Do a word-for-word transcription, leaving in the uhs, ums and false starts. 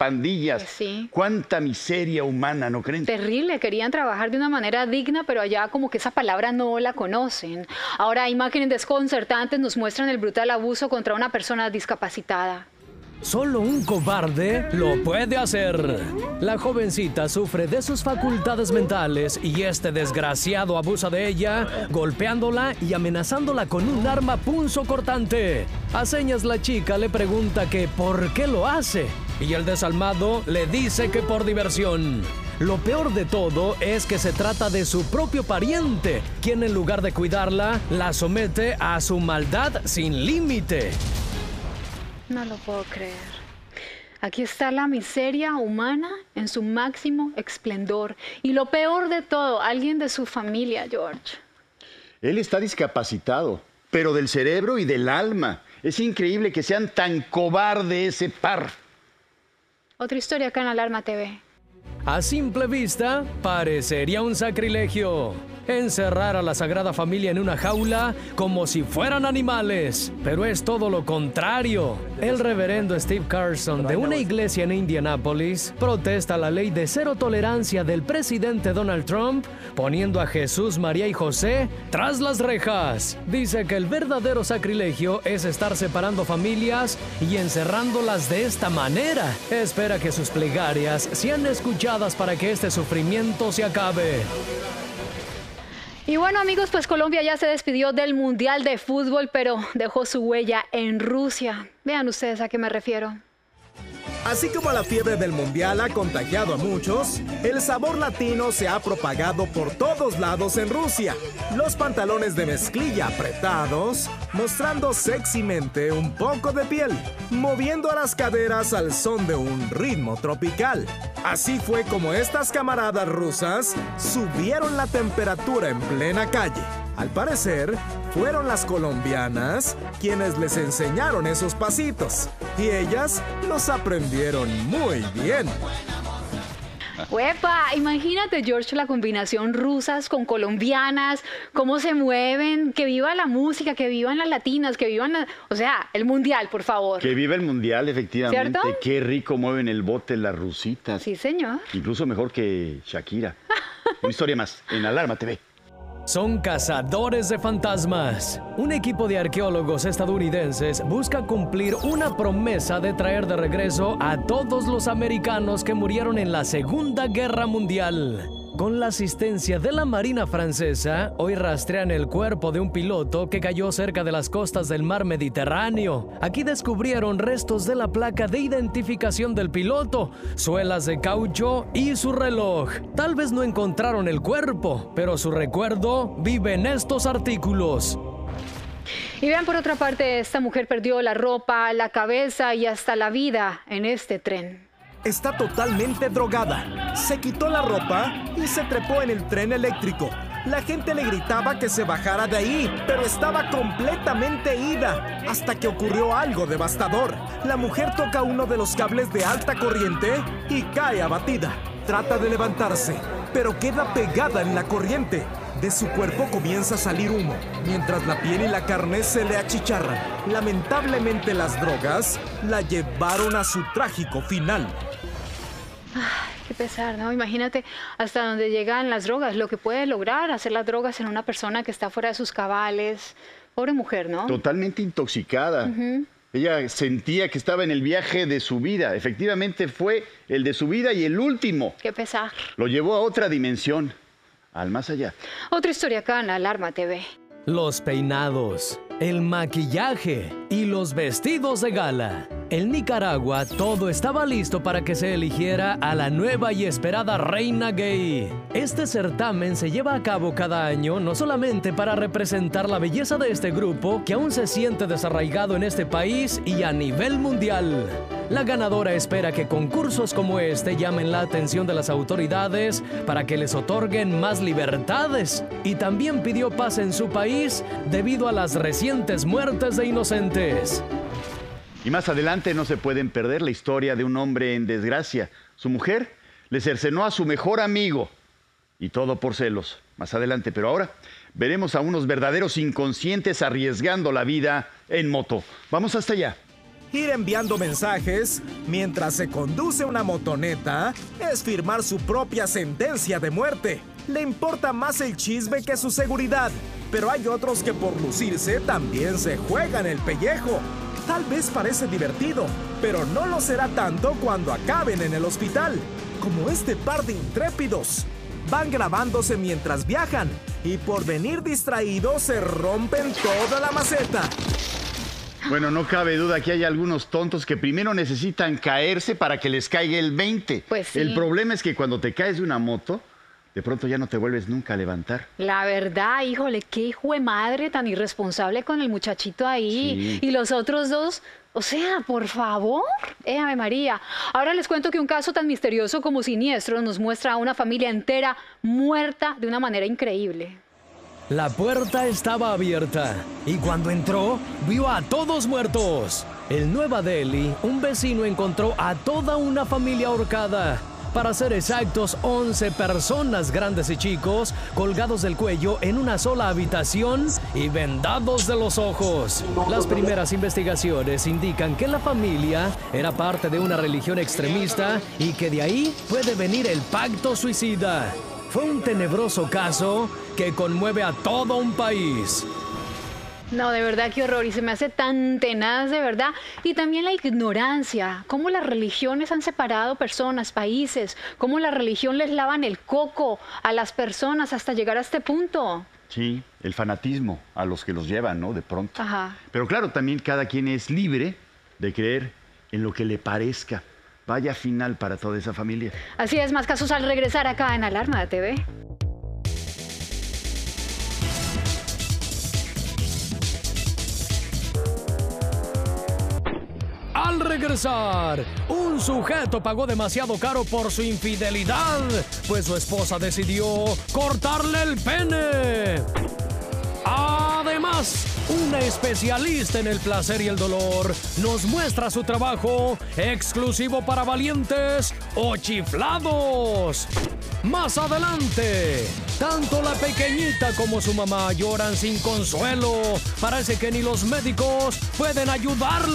pandillas. Pues sí. Cuánta miseria humana, ¿no creen? Terrible, querían trabajar de una manera digna, pero allá como que esa palabra no la conocen. Ahora, imágenes desconcertantes nos muestran el brutal abuso contra una persona discapacitada. Solo un cobarde lo puede hacer. La jovencita sufre de sus facultades mentales y este desgraciado abusa de ella, golpeándola y amenazándola con un arma punzocortante. A señas la chica le pregunta que por qué lo hace y el desalmado le dice que por diversión. Lo peor de todo es que se trata de su propio pariente, quien en lugar de cuidarla, la somete a su maldad sin límite. No lo puedo creer. Aquí está la miseria humana en su máximo esplendor. Y lo peor de todo, alguien de su familia, George. Él está discapacitado, pero del cerebro y del alma. Es increíble que sean tan cobardes ese par. Otra historia acá en Alarma T V. A simple vista, parecería un sacrilegio. Encerrar a la Sagrada Familia en una jaula como si fueran animales. Pero es todo lo contrario. El reverendo Steve Carson, de una iglesia en Indianápolis, protesta la ley de cero tolerancia del presidente Donald Trump, poniendo a Jesús, María y José tras las rejas. Dice que el verdadero sacrilegio es estar separando familias y encerrándolas de esta manera. Espera que sus plegarias sean escuchadas para que este sufrimiento se acabe. Y bueno, amigos, pues Colombia ya se despidió del Mundial de Fútbol, pero dejó su huella en Rusia. Vean ustedes a qué me refiero. Así como la fiebre del Mundial ha contagiado a muchos, el sabor latino se ha propagado por todos lados en Rusia. Los pantalones de mezclilla apretados, mostrando sexymente un poco de piel, moviendo las caderas al son de un ritmo tropical. Así fue como estas camaradas rusas subieron la temperatura en plena calle. Al parecer, fueron las colombianas quienes les enseñaron esos pasitos, y ellas los aprendieron muy bien. ¡Uepa! Imagínate, George, la combinación rusas con colombianas, cómo se mueven, que viva la música, que vivan las latinas, que vivan, la... o sea, el mundial, por favor. Que viva el mundial, efectivamente. ¿Cierto? Qué rico mueven el bote las rusitas. Sí, señor. Incluso mejor que Shakira. Una historia más en Alarma T V. Son cazadores de fantasmas. Un equipo de arqueólogos estadounidenses busca cumplir una promesa de traer de regreso a todos los americanos que murieron en la Segunda Guerra Mundial. Con la asistencia de la Marina francesa, hoy rastrean el cuerpo de un piloto que cayó cerca de las costas del mar Mediterráneo. Aquí descubrieron restos de la placa de identificación del piloto, suelas de caucho y su reloj. Tal vez no encontraron el cuerpo, pero su recuerdo vive en estos artículos. Y vean, por otra parte, esta mujer perdió la ropa, la cabeza y hasta la vida en este tren. Está totalmente drogada. Se quitó la ropa y se trepó en el tren eléctrico. La gente le gritaba que se bajara de ahí, pero estaba completamente ida, hasta que ocurrió algo devastador. La mujer toca uno de los cables de alta corriente y cae abatida. Trata de levantarse, pero queda pegada en la corriente. De su cuerpo comienza a salir humo, mientras la piel y la carne se le achicharran. Lamentablemente las drogas la llevaron a su trágico final. Ay, qué pesar, ¿no? Imagínate hasta dónde llegan las drogas, lo que puede lograr hacer las drogas en una persona que está fuera de sus cabales. Pobre mujer, ¿no? Totalmente intoxicada. Uh-huh. Ella sentía que estaba en el viaje de su vida. Efectivamente fue el de su vida y el último. Qué pesar. Lo llevó a otra dimensión, al más allá. Otra historia acá en Alarma T V. Los peinados, el maquillaje y los vestidos de gala. En Nicaragua, todo estaba listo para que se eligiera a la nueva y esperada reina gay. Este certamen se lleva a cabo cada año no solamente para representar la belleza de este grupo, que aún se siente desarraigado en este país y a nivel mundial. La ganadora espera que concursos como este llamen la atención de las autoridades para que les otorguen más libertades. Y también pidió paz en su país debido a las recientes muertes de inocentes. Y más adelante no se pueden perder la historia de un hombre en desgracia. Su mujer le cercenó a su mejor amigo y todo por celos. Más adelante, pero ahora veremos a unos verdaderos inconscientes arriesgando la vida en moto. Vamos hasta allá. Ir enviando mensajes mientras se conduce una motoneta es firmar su propia sentencia de muerte. Le importa más el chisme que su seguridad, pero hay otros que por lucirse también se juegan el pellejo. Tal vez parece divertido, pero no lo será tanto cuando acaben en el hospital, como este par de intrépidos. Van grabándose mientras viajan y por venir distraídos se rompen toda la maceta. Bueno, no cabe duda que hay algunos tontos que primero necesitan caerse para que les caiga el veinte. Pues sí. El problema es que cuando te caes de una moto, de pronto ya no te vuelves nunca a levantar. La verdad, híjole, qué hijo de madre tan irresponsable con el muchachito ahí. Sí. Y los otros dos, o sea, por favor. Eh, Ave María. Ahora les cuento que un caso tan misterioso como siniestro nos muestra a una familia entera muerta de una manera increíble. La puerta estaba abierta y cuando entró, vio a todos muertos. En Nueva Delhi, un vecino encontró a toda una familia ahorcada. Para ser exactos, once personas, grandes y chicos, colgados del cuello en una sola habitación y vendados de los ojos. Las primeras investigaciones indican que la familia era parte de una religión extremista y que de ahí puede venir el pacto suicida. Fue un tenebroso caso que conmueve a todo un país. No, de verdad, qué horror. Y se me hace tan tenaz, de verdad. Y también la ignorancia. Cómo las religiones han separado personas, países. Cómo la religión les lavan el coco a las personas hasta llegar a este punto. Sí, el fanatismo a los que los llevan, ¿no? De pronto. Ajá. Pero claro, también cada quien es libre de creer en lo que le parezca. Vaya final para toda esa familia. Así es, más casos al regresar acá en Alarma T V. Al regresar, un sujeto pagó demasiado caro por su infidelidad, pues su esposa decidió cortarle el pene. Además, una especialista en el placer y el dolor nos muestra su trabajo exclusivo para valientes o chiflados. Más adelante, tanto la pequeñita como su mamá lloran sin consuelo. Parece que ni los médicos pueden ayudarla.